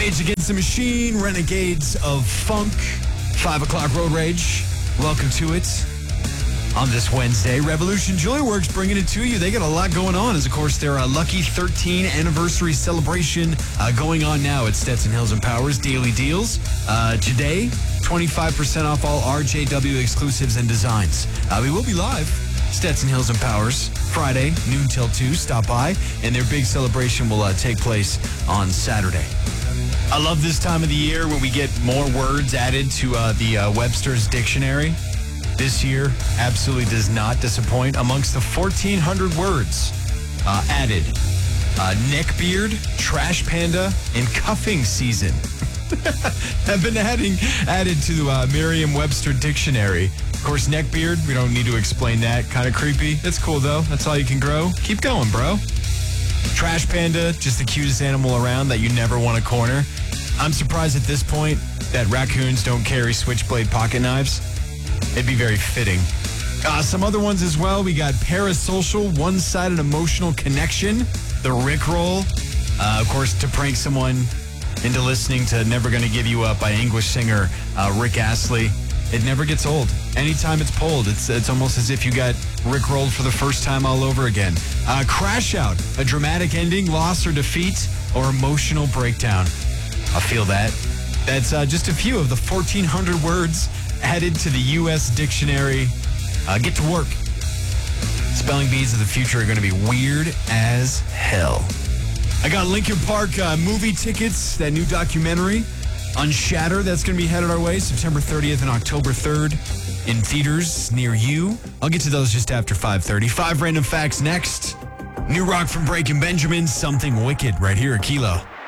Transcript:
Rage Against the Machine, Renegades of Funk, 5 o'clock Road Rage. Welcome to it. On this Wednesday, Revolution Joyworks bringing it to you. They got a lot going on, as of course their Lucky 13 anniversary celebration going on now at Stetson Hills and Powers Daily Deals. Today, 25% off all RJW exclusives and designs. We will be live, Stetson Hills and Powers, Friday, noon till 2. Stop by, and their big celebration will take place on Saturday. I love this time of the year when we get more words added to the Webster's Dictionary. This year absolutely does not disappoint. Amongst the 1,400 words added, neckbeard, trash panda, and cuffing season have been added to the Merriam-Webster Dictionary. Of course, neckbeard, we don't need to explain that. Kind of creepy. That's cool, though. That's all you can grow. Keep going, bro. Trash panda, just the cutest animal around that you never want to corner. I'm surprised at this point that raccoons don't carry switchblade pocket knives. It'd be very fitting. Some other ones as well. We got parasocial, one-sided emotional connection, the Rickroll. Of course, to prank someone into listening to Never Gonna Give You Up by English singer Rick Astley. It never gets old. Anytime it's pulled, it's almost as if you got Rickrolled for the first time all over again. Crash out, a dramatic ending, loss or defeat, or emotional breakdown. I feel that. That's just a few of the 1,400 words added to the U.S. dictionary. Get to work. Spelling bees of the future are going to be weird as hell. I got Linkin Park movie tickets, that new documentary, Unshatter, that's going to be headed our way September 30th and October 3rd in theaters near you. I'll get to those just after 5:30. 5 random facts next. New rock from Breaking Benjamin, Something Wicked, right here at Kilo.